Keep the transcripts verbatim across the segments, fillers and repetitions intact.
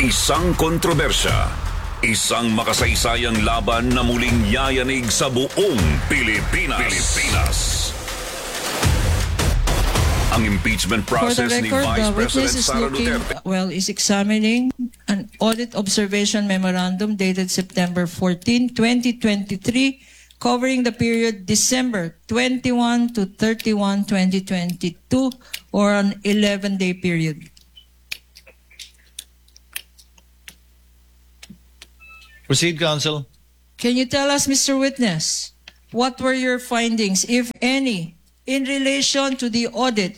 Isang kontrobersya, isang makasaysayang laban na muling yayanig sa buong Pilipinas. Pilipinas. Ang impeachment process For the record, ni Vice the President witness is Sara looking, Duterte. well, is examining an audit observation memorandum dated September fourteenth, twenty twenty-three, covering the period December twenty-first to thirty-first, twenty twenty-two, or an eleven-day period. Proceed, counsel. Can you tell us, Mister Witness, what were your findings, if any, in relation to the audit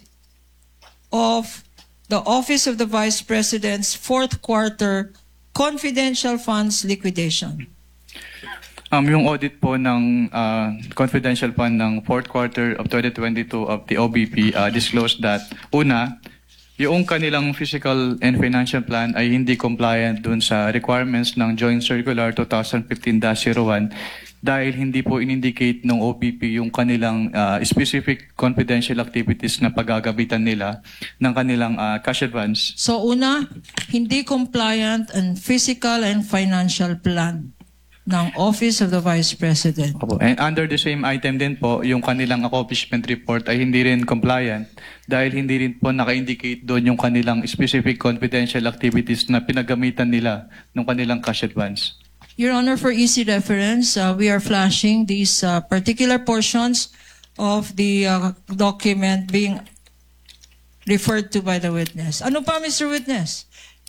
of the Office of the Vice President's fourth quarter confidential funds liquidation? Um, yung audit po ng uh, confidential fund ng fourth quarter of twenty twenty-two of the O B P uh, disclosed that, una, yung kanilang physical and financial plan ay hindi compliant dun sa requirements ng Joint Circular twenty fifteen dash zero one dahil hindi po in-indicate ng O B P yung kanilang uh, specific confidential activities na paggagabitan nila ng kanilang uh, cash advance. So una, hindi compliant ang physical and financial plan ng Office of the Vice President. Opo. And under the same item din po, yung kanilang accomplishment report ay hindi rin compliant dahil hindi rin po naka-indicate doon yung kanilang specific confidential activities na pinagamitan nila ng kanilang cash advance. Your Honor, for easy reference, uh, we are flashing these uh, particular portions of the uh, document being referred to by the witness. Ano pa, Mister Witness?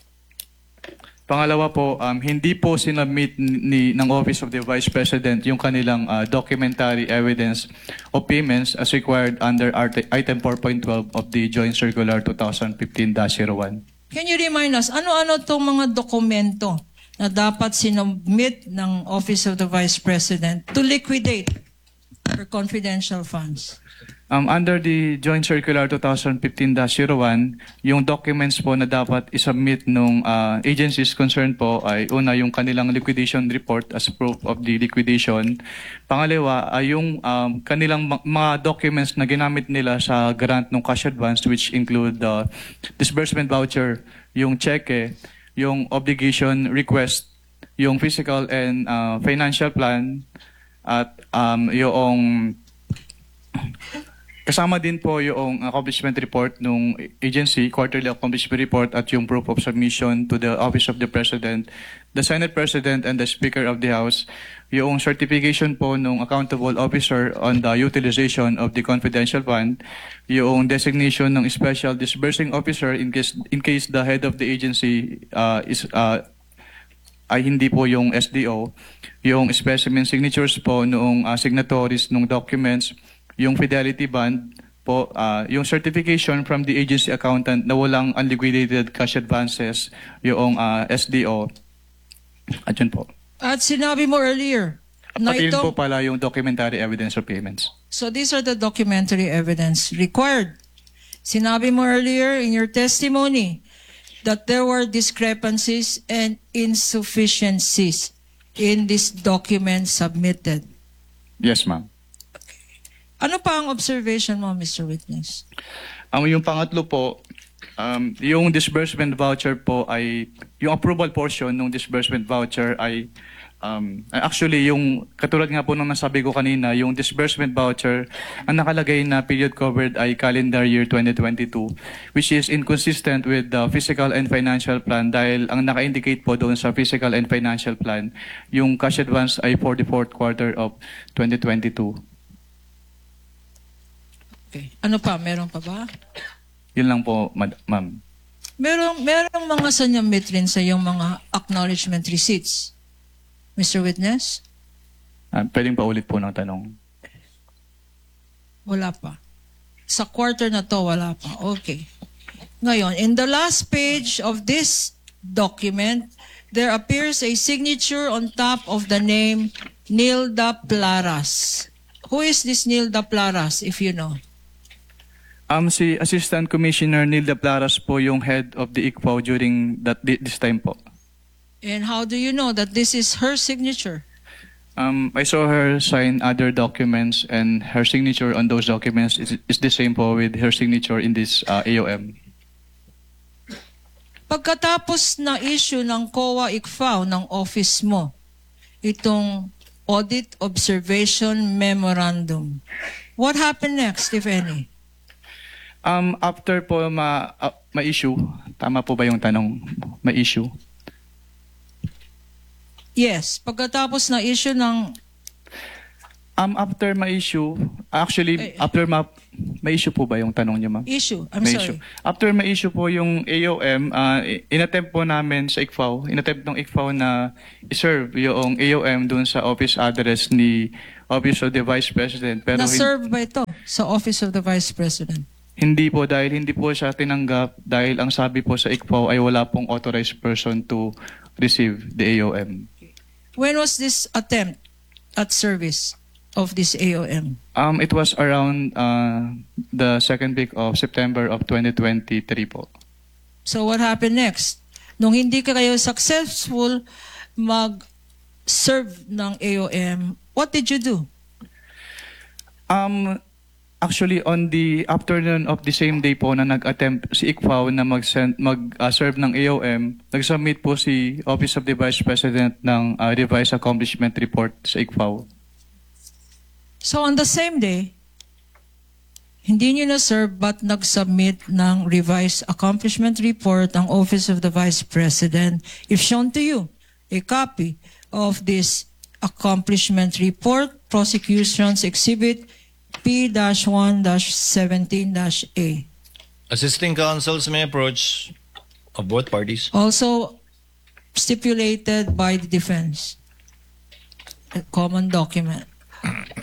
Pangalawa po, um, hindi po sinubmit ni, ng Office of the Vice President yung kanilang uh, documentary evidence of payments as required under Item four point twelve of the Joint Circular twenty fifteen dash zero one. Can you remind us, ano-ano itong mga dokumento na dapat sinubmit ng Office of the Vice President to liquidate for confidential funds? Um, under the Joint Circular twenty fifteen dash zero one, yung documents po na dapat isubmit ng uh, agencies concerned po ay una yung kanilang liquidation report as proof of the liquidation. Pangalawa ay yung um, kanilang mga documents na ginamit nila sa grant ng cash advance, which include the disbursement voucher, yung cheque, yung obligation request, yung physical and uh, financial plan, at um, yung kasama din po yung accomplishment report ng agency, quarterly accomplishment report, at yung proof of submission to the Office of the President, the Senate President, and the Speaker of the House, yung certification po ng accountable officer on the utilization of the confidential fund, yung designation ng special disbursing officer in case, in case the head of the agency uh, is uh, ay hindi po yung S D O, yung specimen signatures po noong uh, signatories ng documents, yung fidelity bond po, uh, yung certification from the agency accountant na walang unliquidated cash advances, yung uh, S D O. At yun po. At sinabi mo earlier, na Pati rin ito, po pala yung documentary evidence of payments. so these are the documentary evidence required. Sinabi mo earlier in your testimony that there were discrepancies and insufficiencies in this document submitted. Yes, ma'am. Ano pa ang observation mo, Mister Witness? Ang yung pangatlo po, um, yung disbursement voucher po ay, yung approval portion ng disbursement voucher ay, um, actually yung, katulad nga po nung nasabi ko kanina, yung disbursement voucher, ang nakalagay na period covered ay calendar year twenty twenty-two, which is inconsistent with the physical and financial plan dahil ang naka-indicate po doon sa physical and financial plan, yung cash advance ay for the fourth quarter of twenty twenty-two. Okay. Ano pa? Meron pa ba? Yun lang po, ma'am. Meron, meron mga sanyamit rin sa yung mga acknowledgement receipts. Mister Witness? Uh, pwedeng pa ulit po ng tanong. Wala pa. Sa quarter na to, wala pa. Okay. Ngayon, in the last page of this document, there appears a signature on top of the name Nilda Plaras. Who is this Nilda Plaras, if you know? Um, si Assistant Commissioner Nilda Plaras po yung head of the I C P O during that this time po. And how do you know that this is her signature? Um, I saw her sign other documents and her signature on those documents is, is the same po with her signature in this uh, A O M. Pagkatapos na issue ng C O A I C F A O ng office mo, itong Audit Observation Memorandum, what happened next, if any? Um, after po ma, uh, ma-issue, tama po ba yung tanong? Ma-issue? Yes, pagkatapos na issue ng Um, after ma-issue, actually, Eh, after ma- ma-issue po ba yung tanong niyo, ma'am? issue, I'm May sorry. issue. After ma-issue po yung A O M, uh, inattempt po namin sa I C F A O, inattempt ng I C F A O na i-serve yung A O M dun sa office address ni Office of the Vice President. Pero hin- Na-serve ba ito sa Office of the Vice President? hindi po dahil hindi po siya tinanggap dahil ang sabi po sa I C F A O ay wala pong authorized person to receive the A O M. When was this attempt at service of this A O M? Um, it was around uh, the second week of September of twenty twenty-three po. So what happened next? Nung hindi ka kayo successful mag-serve ng A O M, what did you do? Um, actually, on the afternoon of the same day po na nag-attempt si I C F A O na mag-send, mag-serve ng A O M, nag-submit po si Office of the Vice President ng uh, revised accomplishment report sa I C F A O. So on the same day, hindi nyo na-serve but nag-submit ng revised accomplishment report ang Office of the Vice President. If shown to you a copy of this accomplishment report, Prosecution's Exhibit P one seventeen A. Assisting counsels may approach of both parties. Also stipulated by the defense. A common document.